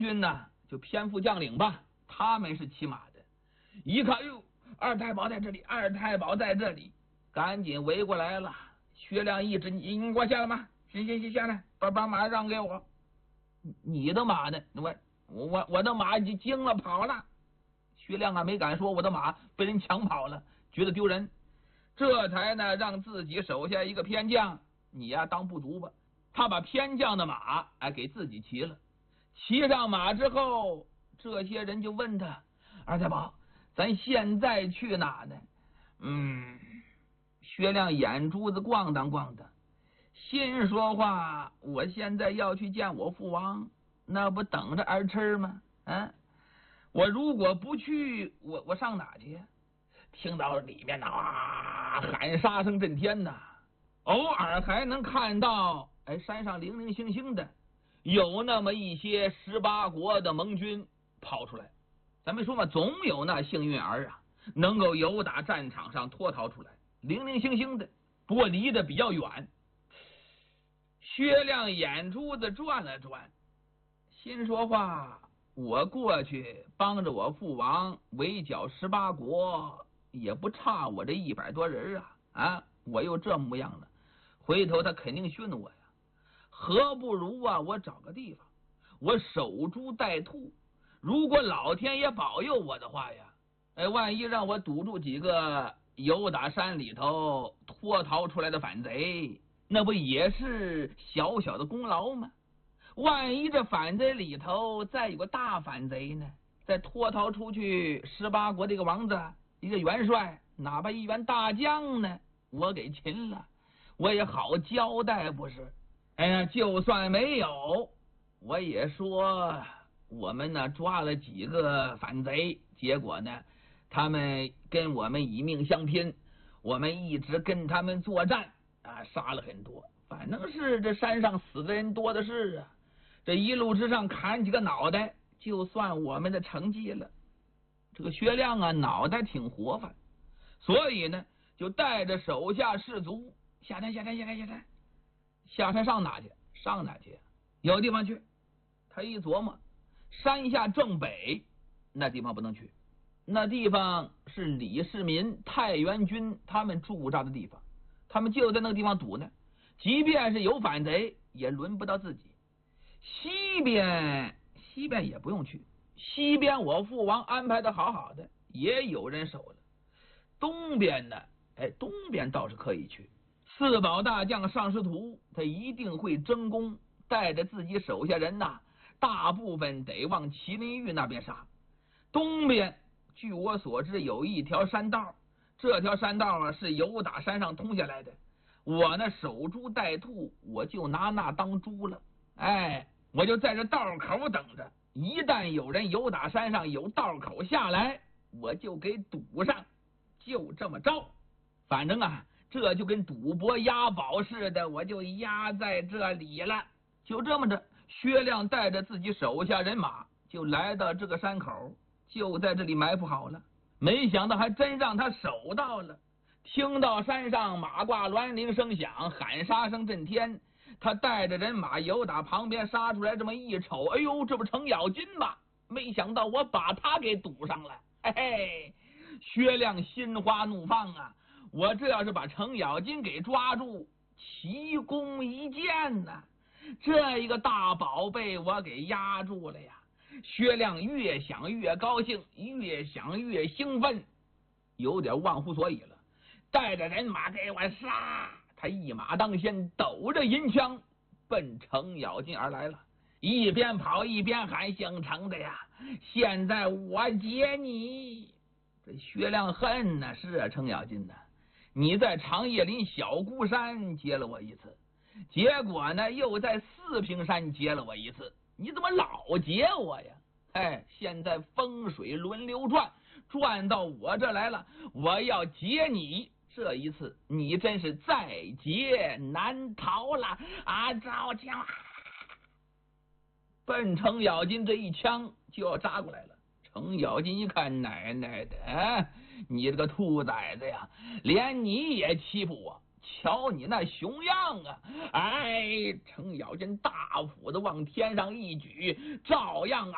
军呢就偏副将领吧，他们是骑马的，一看，哟，二太保在这里，二太保在这里，赶紧围过来了。薛亮一指，你给我下来吗？行，下来，把马让给我。你的马呢？我的马已经惊了，跑了。薛亮啊，没敢说我的马被人抢跑了，觉得丢人，这才呢让自己手下一个偏将，你呀当部卒吧。他把偏将的马给自己骑了。骑上马之后，这些人就问他：二太保，咱现在去哪呢？薛亮眼珠子咣当咣当，心说话：我现在要去见我父王，那不等着儿吃吗？我如果不去，我上哪去？听到里面喊杀声震天呐，偶尔还能看到山上零零星星的有那么一些18国的盟军跑出来。咱没说嘛，总有那幸运儿啊，能够由打战场上脱逃出来，零零星星的，不过离得比较远。薛亮眼珠子转了转，心说话：我过去帮着我父王围剿18国，也不差我这100多人啊！我又这模样了，回头他肯定训我呀。何不如我找个地方，我守株待兔。如果老天爷保佑我的话呀，万一让我堵住几个由打山里头脱逃出来的反贼，那不也是小小的功劳吗？万一这反贼里头再有个大反贼呢，再脱逃出去18国这个王子，一个元帅，哪怕一员大将呢，我给擒了，我也好交代不是？就算没有，我也说我们呢抓了几个反贼，结果呢他们跟我们以命相拼，我们一直跟他们作战杀了很多，反正是这山上死的人多的是啊，这一路之上砍几个脑袋，就算我们的成绩了。这个薛亮脑袋挺活泛，所以呢就带着手下士卒下山上哪去？有地方去。他一琢磨，山下正北那地方不能去，那地方是李世民、太原军他们驻扎的地方，他们就在那个地方堵呢，即便是有反贼也轮不到自己。西边也不用去，西边我父王安排的好好的，也有人守了。东边呢，东边倒是可以去。四保大将尚师图他一定会争功，带着自己手下人大部分得往麒麟峪那边杀。东边据我所知有一条山道，这条山道是由打山上通下来的，我呢守株待兔，我就拿那当猪了。我就在这道口等着，一旦有人由打山上有道口下来，我就给堵上，就这么着。反正这就跟赌博押宝似的，我就押在这里了。就这么着，薛亮带着自己手下人马就来到这个山口，就在这里埋伏好了。没想到还真让他守到了。听到山上马挂銮铃声响，喊杀声震天，他带着人马由打旁边杀出来，这么一瞅，哎呦，这不程咬金吗？没想到我把他给堵上了。薛亮心花怒放我这要是把程咬金给抓住，奇功一件这一个大宝贝我给压住了呀。薛亮越想越高兴，越想越兴奋，有点忘乎所以了，带着人马给我杀。他一马当先，抖着银枪奔程咬金而来了，一边跑一边喊：姓程的呀，现在我劫你！这薛亮恨是程咬金你在长叶林小孤山劫了我一次，结果呢又在四平山劫了我一次，你怎么老劫我呀？现在风水轮流转，转到我这来了，我要劫你，这一次你真是在劫难逃了招枪！奔程咬金这一枪就要扎过来了。程咬金一看，奶奶的你这个兔崽子呀，连你也欺负我，瞧你那熊样程咬金大斧子往天上一举，照样